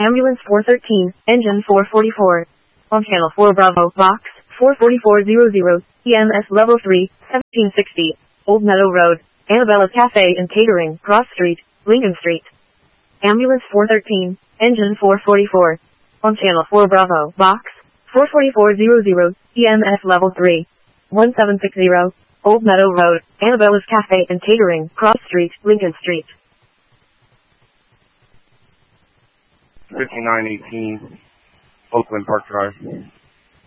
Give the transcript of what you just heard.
Ambulance 413, Engine 444. On Channel 4 Bravo, Box 44400, EMS Level 3, 1760, Old Meadow Road, Annabella's Cafe and Catering, Cross Street, Lincoln Street. Ambulance 413, Engine 444. On Channel 4 Bravo, Box 44400, EMS Level 3, 1760, Old Meadow Road, Annabella's Cafe and Catering, Cross Street, Lincoln Street. 5918, Oakland Park Drive.